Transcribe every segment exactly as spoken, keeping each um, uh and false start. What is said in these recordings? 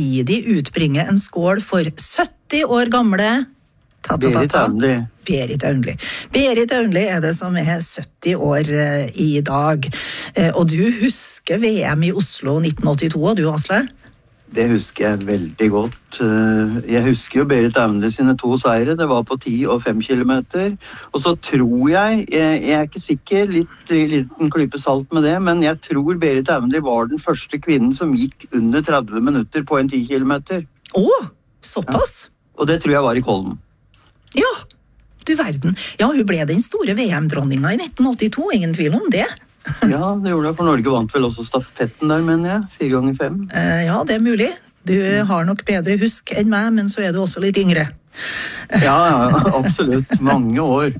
samtidig utbringe en skål for sytti år gamle ta, ta, ta, ta. Berit Aunli. Berit Aunli. Berit Aunli er det som er sytti år uh, i dag. Uh, og du husker V M i Oslo nitten åttito, og du, Asle? Det husker jeg veldig godt. Jeg husker jo Berit Aunli sine to seire. Det var på ti og fem kilometer. Og så tror jeg, jeg er ikke sikker, litt liten klype salt med det, men jeg tror Berit Aunli var den første kvinnen som gikk under tretti minutter på en ti kilometer. Åh, såpass? Ja. Og det tror jeg var i Kollen. Ja, du verden. Ja, hun ble den store V M-dronninga i nitten åttito, ingen tvil om det. Ja, det gjorde det, for Norge vant vel også stafetten der, mener jeg. Fire ganger fem. Uh, ja, det er mulig. Du har nok bedre husk enn meg, men så er du også litt yngre. Ja, ja, absolutt. Mange år.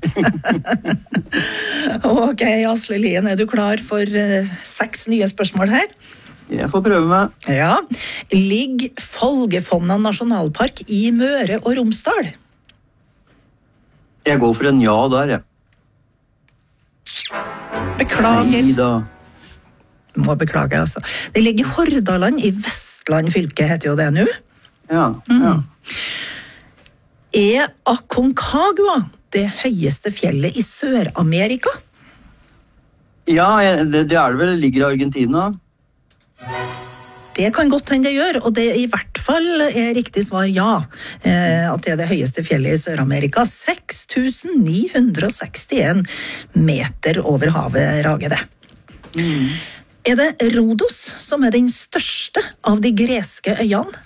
Ok, Asle Lien, er du klar for uh, seks nye spørsmål her? Jeg får prøve meg. Ja. Ligger Folgefonna nasjonalpark i Møre og Romsdal? Jeg går for en ja der, jeg. Beklager. Nei da. Må beklage, altså. Det ligger i Hordaland i Vestland fylke, heter jo det nå. Ja, ja. Mm. Er Aconcagua det høyeste fjellet i Sør-Amerika? Ja, det, det er det vel. Det ligger i Argentina. Det kan godt hende det gjør, og det i hvert fall er riktig svar ja. Eh, at det er det høyeste fjellet i Sør-Amerika. seks tusen ni hundre sekstien meter over havet rager det. Mm. Er det Rhodos som er den største av de greske øyene?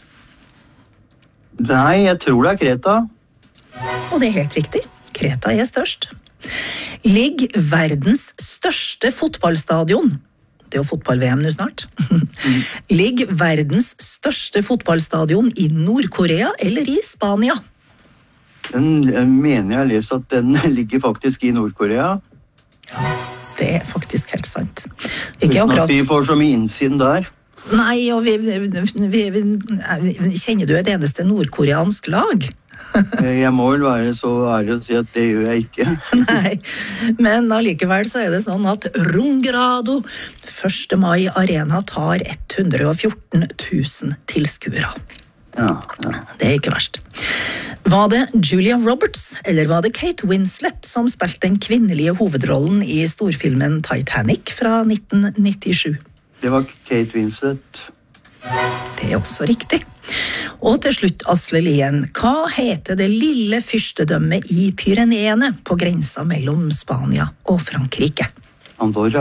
Nei, jeg tror det er Kreta. Og det er helt riktig. Kreta er størst. Ligger verdens største fotballstadion? Det er jo fotball-V M nå snart. Ligger verdens største fotballstadion i Nord-Korea eller i Spania? Den jeg mener jeg har lest at den ligger faktisk i Nord-Korea. Ja, det er faktisk helt sant. Ikke Uten akkurat... at vi får så mye innsyn der. Nei, og vi, vi, vi, vi, kjenner du et eneste nordkoreansk lag? Jeg må vel være så ærlig å si at det gjør jeg ikke. Nei, men allikevel så er det sånn at Rungrado første mai Arena tar hundre og fjorten tusen tilskuere. Ja, ja. Det er ikke verst. Var det Julia Roberts eller var det Kate Winslet som spilte den kvinnelige hovedrollen i storfilmen Titanic fra nitten nittisju? Det var Kate Winslet. Det er også riktig. Og til slutt, Asle Lien, hva heter det lille fyrstedømmet i Pyreneene på grensa mellom Spania og Frankrike? Andorra.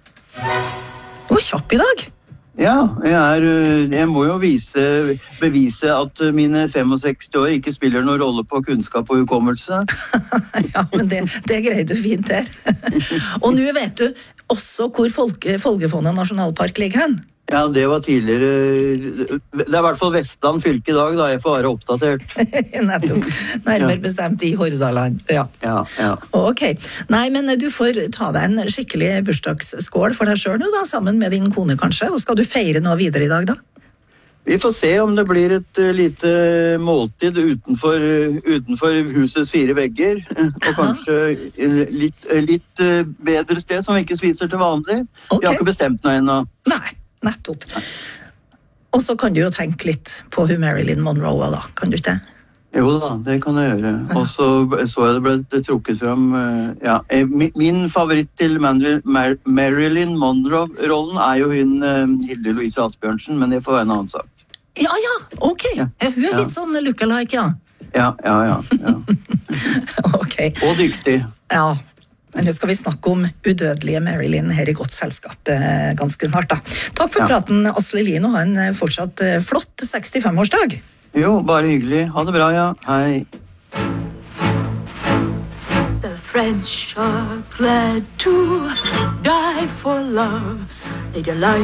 Du var kjapp i dag. Ja, jeg, er, jeg må jo vise, bevise at mine sekstifem år ikke spiller noen rolle på kunnskap og hukommelse. Ja, men det, det greier du fint her. Og nå vet du også hvor Folke, Folgefonna nasjonalpark ligger hen. Ja, det var tidligere... Det er i hvert fall Vestland fylke i dag, da. Jeg får være oppdatert. Nettopp. Nærmere bestemt i Hordaland. Ja. Ja, ja. Ok. Nei, men du får ta deg en skikkelig bursdagsskål for deg selv nå, da, sammen med din kone kanskje. Og skal du feire noe videre i dag, da? Vi får se om det blir et uh, lite måltid utenfor, uh, utenfor husets fire vegger. Og kanskje uh, litt, uh, litt uh, bedre sted som vi ikke spiser til vanlig. Okay. Vi har ikke bestemt noe ennå. Nei, nettopp. Og så kan du jo tenke litt på hun Marilyn Monroe da, kan du ikke det? Jo da, det kan jeg gjøre. Og så så jeg det ble trukket frem, uh, ja, min favoritt til Mar Marilyn Monroe-rollen er jo hun uh, Hilde Louise Asbjørnsen, men det får være en annen sak. Ja, ja, ok. Ja. Hun er litt Ja. sånn lookalike, ja. Ja, ja, ja. ja. Ok. Og dyktig. Ja, men nå skal vi snakke om udødelige Marilyn her i godt selskap eh, ganske snart da. Takk for Ja. praten, Asle Lien, og ha en eh, fortsatt eh, flott sekstifem-årsdag. Jo, bare hyggelig. Ha det bra, ja. Hei. The French are glad to die for love. They delight